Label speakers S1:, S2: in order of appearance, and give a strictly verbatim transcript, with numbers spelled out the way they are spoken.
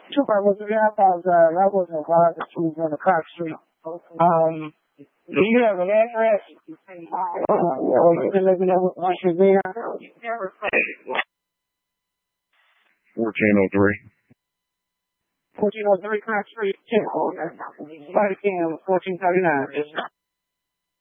S1: Two five one three, I apologize. I wasn't advised that you was on the Cox Street. Um, do you have an address? Uh, or you can let me know once you're there.
S2: fourteen oh three.
S1: fourteen oh three Cox Street, ten. Five P M, fourteen thirty-nine.